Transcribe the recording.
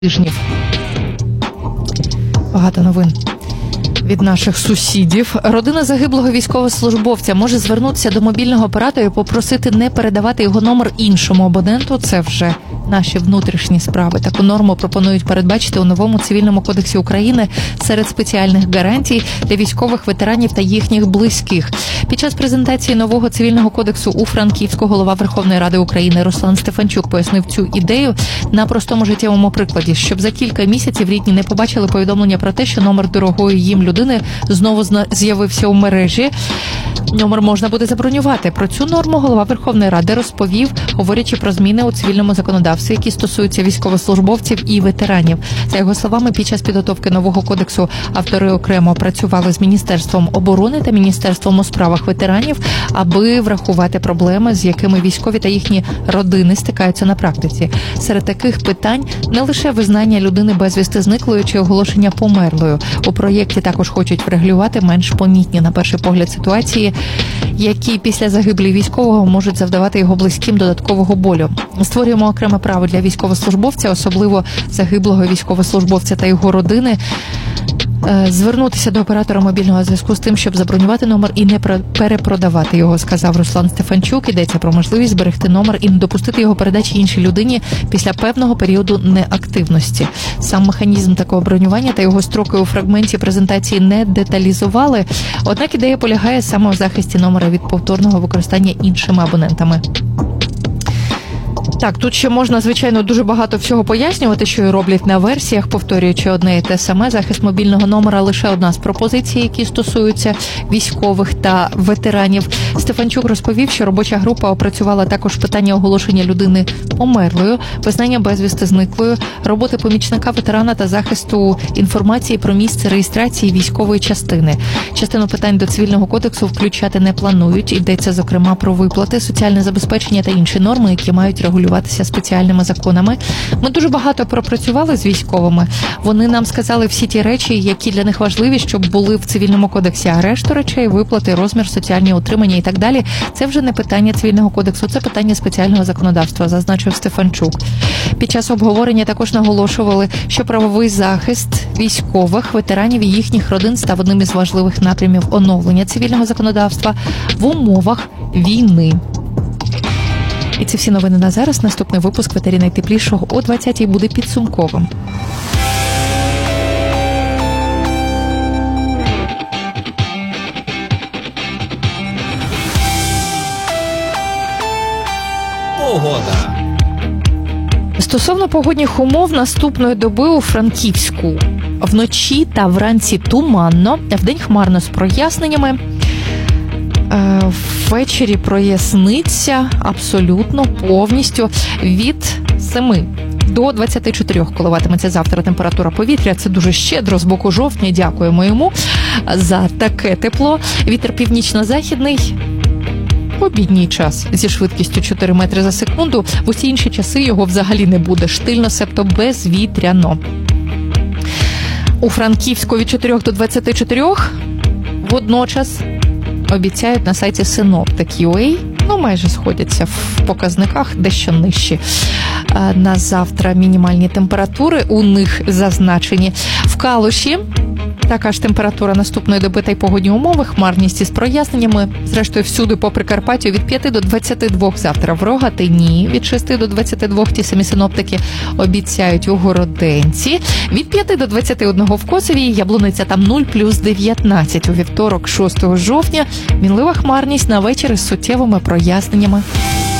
тижнів. Багато новин від наших сусідів. Родина загиблого військовослужбовця може звернутися до мобільного оператора і попросити не передавати його номер іншому абоненту. Це вже наші внутрішні справи. Таку норму пропонують передбачити у новому Цивільному кодексі України серед спеціальних гарантій для військових ветеранів та їхніх близьких. Під час презентації нового Цивільного кодексу у Франківську голова Верховної Ради України Руслан Стефанчук пояснив цю ідею на простому життєвому прикладі, щоб за кілька місяців рідні не побачили повідомлення про те, що номер дорогої їм людини знову з'явився у мережі. Номер можна буде забронювати. Про цю норму голова Верховної Ради розповів, говорячи про зміни у цивільному законодавстві, які стосуються військовослужбовців і ветеранів. За його словами, під час підготовки нового кодексу автори окремо працювали з Міністерством оборони та Міністерством у справах ветеранів, аби врахувати проблеми, з якими військові та їхні родини стикаються на практиці. Серед таких питань не лише визнання людини безвісти зниклою чи оголошення померлою. У проєкті також хочуть врегулювати менш помітні, на перший погляд, ситуації, які після загибелі військового можуть завдавати його близьким додаткового болю. Створюємо окреме право для військовослужбовця, особливо загиблого військовослужбовця та його родини, звернутися до оператора мобільного зв'язку з тим, щоб забронювати номер і не перепродавати його, сказав Руслан Стефанчук. Йдеться про можливість зберегти номер і не допустити його передачі іншій людині після певного періоду неактивності. Сам механізм такого бронювання та його строки у фрагменті презентації не деталізували, однак ідея полягає саме у захисті номера від повторного використання іншими абонентами. Так, тут ще можна, звичайно, дуже багато всього пояснювати, що і роблять на версіях, повторюючи одне і те саме. Захист мобільного номера – лише одна з пропозицій, які стосуються військових та ветеранів. Стефанчук розповів, що робоча група опрацювала також питання оголошення людини померлою, визнання безвісти зниклою, роботи помічника ветерана та захисту інформації про місце реєстрації військової частини. Частину питань до Цивільного кодексу включати не планують. Йдеться, зокрема, про виплати, соціальне забезпечення та інші норми, які мають регулюватися спеціальними законами. Ми дуже багато пропрацювали з військовими. Вони нам сказали всі ті речі, які для них важливі, щоб були в Цивільному кодексі. А решту речей, виплати, розмір, соціальні утримання і так далі, це вже не питання Цивільного кодексу, це питання спеціального законодавства, зазначив Стефанчук. Під час обговорення також наголошували, що правовий захист військових, ветеранів і їхніх родин став одним із важливих напрямів оновлення цивільного законодавства в умовах війни. І це всі новини на зараз. Наступний випуск «Ветері найтеплішого» о 20-й буде підсумковим. Погода. Стосовно погодних умов наступної доби у Франківську. Вночі та вранці туманно, вдень хмарно з проясненнями. Ввечері проясниться абсолютно повністю від 7 до 24 коливатиметься завтра температура повітря. Це дуже щедро з боку жовтня. Дякуємо йому за таке тепло. Вітер північно-західний в обідній час зі швидкістю 4 метри за секунду. В усі інші часи його взагалі не буде. Штильно, себто безвітряно. У Франківську від 4 до 24 водночас обіцяють на сайті Synoptic.ua, майже сходяться в показниках, дещо нижчі. На завтра мінімальні температури у них зазначені. В Калуші така ж температура наступної доби та й погодні умови, хмарність із проясненнями. Зрештою, всюди по Прикарпаттю від 5 до 22 завтра. В Рогатині від 6 до 22, ті самі синоптики обіцяють у Городенці. Від 5 до 21 в Косові, Яблуниця там 0 плюс 19. У вівторок, 6 жовтня, мінлива хмарність на вечір із суттєвими проясненнями.